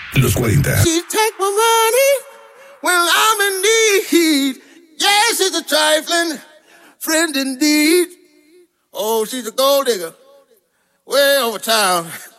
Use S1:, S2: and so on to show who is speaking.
S1: Los 40.
S2: She take my money when I'm in need. Yes, she's a trifling friend indeed. Oh, she's a gold digger way over town.